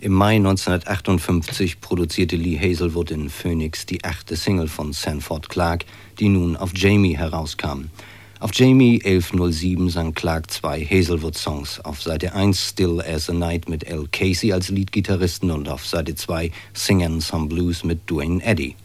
Im Mai 1958 produzierte Lee Hazlewood in Phoenix die 8. Single von Sanford Clarke, die nun auf Jamie herauskam. Auf Jamie 1107 sang Clarke 2 Hazlewood-Songs. Auf Seite 1 Still as a Night mit Al Casey als Leadgitarristen und auf Seite 2 Singin' Some Blues mit Duane Eddy.